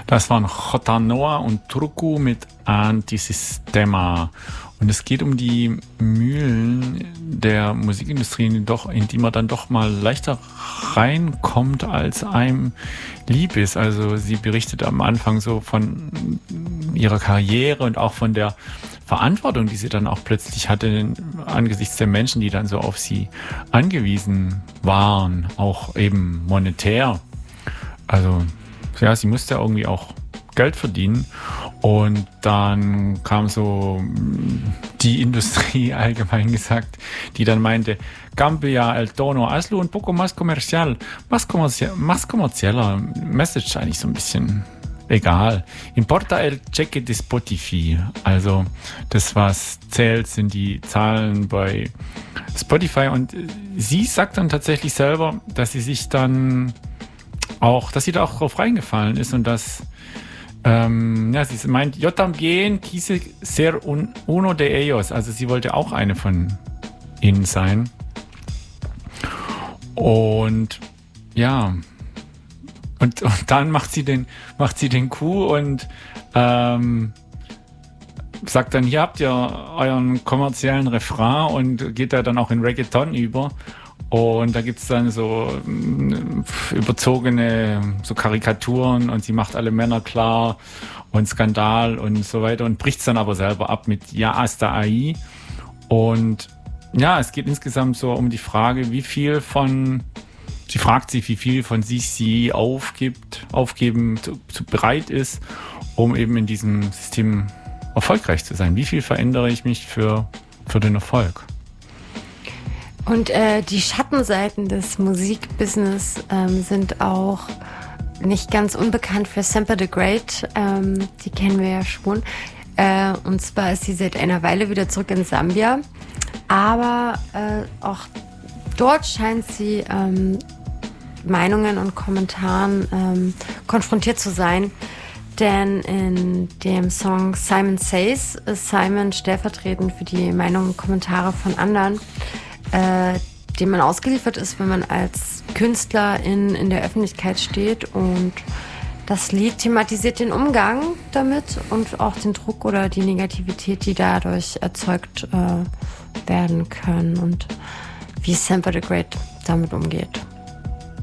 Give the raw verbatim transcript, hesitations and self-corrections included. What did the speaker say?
Das waren Jota Noa und Turku mit Antisistema. Und es geht um die Mühlen der Musikindustrie, in die, doch, in die man dann doch mal leichter reinkommt, als einem lieb ist. Also sie berichtet am Anfang so von ihrer Karriere und auch von der Verantwortung, die sie dann auch plötzlich hatte angesichts der Menschen, die dann so auf sie angewiesen waren, auch eben monetär. Also ja, sie musste irgendwie auch Geld verdienen. Und dann kam so die Industrie, allgemein gesagt, die dann meinte, cambia el tono, hazlo un poco más comercial, más, comerci- más commerzieller, Message eigentlich so ein bisschen egal. Importa el cheque de Spotify, also das, was zählt, sind die Zahlen bei Spotify. Und sie sagt dann tatsächlich selber, dass sie sich dann auch, dass sie da auch drauf reingefallen ist und dass Ähm, ja, sie meint, yo también quise ser un, uno de ellos. Also sie wollte auch eine von ihnen sein. Und ja, und, und dann macht sie den, macht sie den Coup und ähm, sagt dann, hier habt ihr euren kommerziellen Refrain und geht da dann auch in Reggaeton über. Und da gibt's dann so überzogene so Karikaturen und sie macht alle Männer klar und Skandal und so weiter und bricht's dann aber selber ab mit Ja, hasta ahí. Und ja, es geht insgesamt so um die Frage, wie viel von, sie fragt sich, wie viel von sich sie aufgibt, aufgeben zu, zu bereit ist, um eben in diesem System erfolgreich zu sein. Wie viel verändere ich mich für, für den Erfolg? Und äh, die Schattenseiten des Musikbusiness ähm, sind auch nicht ganz unbekannt für Semper the Great. Ähm, die kennen wir ja schon. Äh, und zwar ist sie seit einer Weile wieder zurück in Sambia. Aber äh, auch dort scheint sie ähm, Meinungen und Kommentaren ähm, konfrontiert zu sein. Denn in dem Song Simon Says ist Simon stellvertretend für die Meinungen und Kommentare von anderen, Äh, dem man ausgeliefert ist, wenn man als Künstler in, in der Öffentlichkeit steht. Und das Lied thematisiert den Umgang damit und auch den Druck oder die Negativität, die dadurch erzeugt äh, werden können und wie Semper the Great damit umgeht.